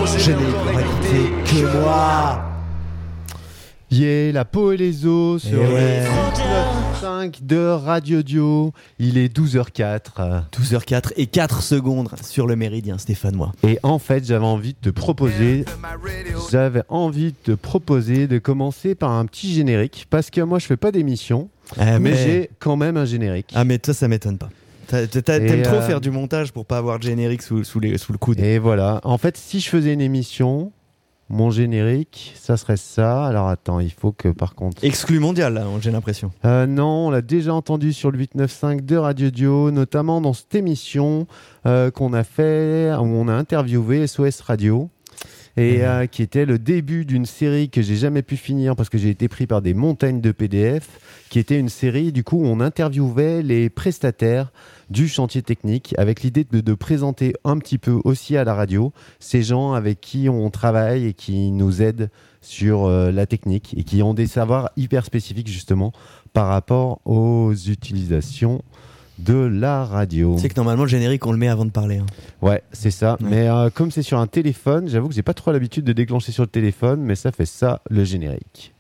Je n'ai encore écouté que moi. Yeah, la peau et les os sur les 9.5 de Radio Dio. Il est 12h04. 12h04 et 4 secondes sur le méridien stéphanois. Et en fait, j'avais envie de te proposer de commencer par un petit générique. Parce que moi, je fais pas d'émission, mais j'ai quand même un générique. Ah, mais toi, ça m'étonne pas. T'aimes trop faire du montage pour pas avoir de générique sous le coude. Et voilà. En fait, si je faisais une émission, mon générique, ça serait ça. Alors attends, il faut que par contre... Exclu mondial, là, j'ai l'impression. Non, on l'a déjà entendu sur le 895 de Radio Dio, notamment dans cette émission qu'on a fait, où on a interviewé SOS Radio. Et qui était le début d'une série que j'ai jamais pu finir parce que j'ai été pris par des montagnes de PDF, qui était une série du coup où on interviewait les prestataires du chantier technique avec l'idée de présenter un petit peu aussi à la radio ces gens avec qui on travaille et qui nous aident sur la technique et qui ont des savoirs hyper spécifiques justement par rapport aux utilisations de la radio. Tu sais que normalement le générique on le met avant de parler. Ouais, c'est ça. Ouais. Mais comme c'est sur un téléphone, j'avoue que j'ai pas trop l'habitude de déclencher sur le téléphone, mais ça fait ça le générique.